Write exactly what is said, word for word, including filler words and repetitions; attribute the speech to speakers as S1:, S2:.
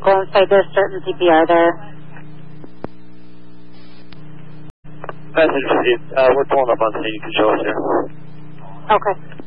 S1: Go inside there, starting C P R there.
S2: Message received. Uh, we're pulling up on scene. You can show us here.
S1: Okay.